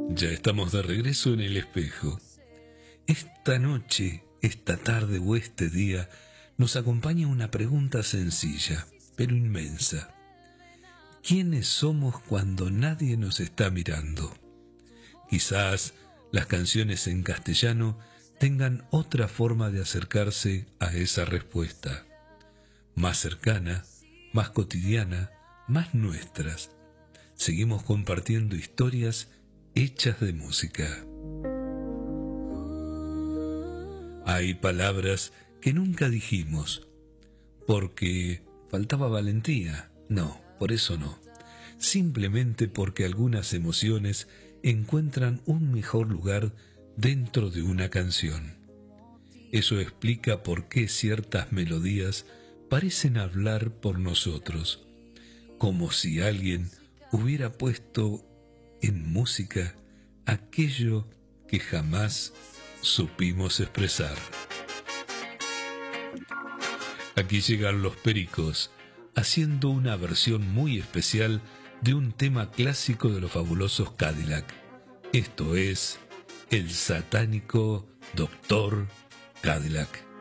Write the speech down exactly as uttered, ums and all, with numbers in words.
Ya estamos de regreso en el espejo. Esta noche, esta tarde o este día nos acompaña una pregunta sencilla, pero inmensa. ¿Quiénes somos cuando nadie nos está mirando? Quizás las canciones en castellano tengan otra forma de acercarse a esa respuesta, más cercana, más cotidiana, más nuestras. Seguimos compartiendo historias hechas de música. Hay palabras que nunca dijimos, porque faltaba valentía. No, por eso no. Simplemente porque algunas emociones encuentran un mejor lugar dentro de una canción. Eso explica por qué ciertas melodías parecen hablar por nosotros, como si alguien hubiera puesto en música aquello que jamás supimos expresar. Aquí llegan Los Pericos, haciendo una versión muy especial de un tema clásico de los fabulosos Cadillac. Esto es El satánico Doctor Cadillac.